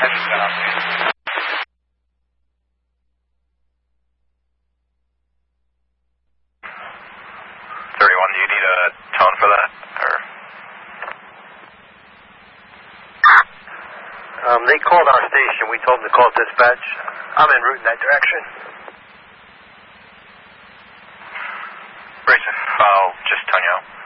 Do you need a tone for that? Or? They called our station. We told them to call dispatch. I'm en route in that direction. Grayson, I'll just tone you out.